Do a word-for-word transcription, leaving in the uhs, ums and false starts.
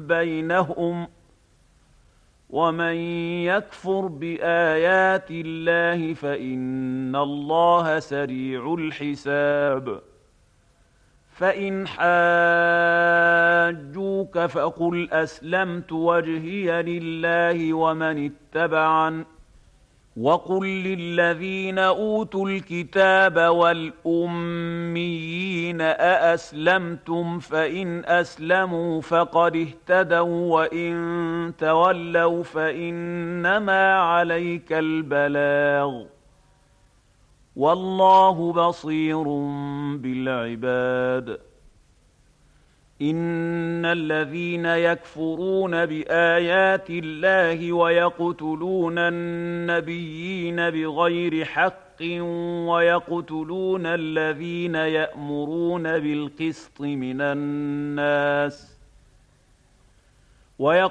بينهم ومن يكفر بآيات الله فإن الله سريع الحساب فإن حاجوك فقل أسلمت وجهي لله ومن اتبعن وقل للذين أوتوا الكتاب والأميين أأسلمتم فإن أسلموا فقد اهتدوا وإن تولوا فإنما عليك البلاغ والله بصير بالعباد إن الذين يكفرون بآيات الله ويقتلون النبيين بغير حق ويقتلون الذين يأمرون بالقسط من الناس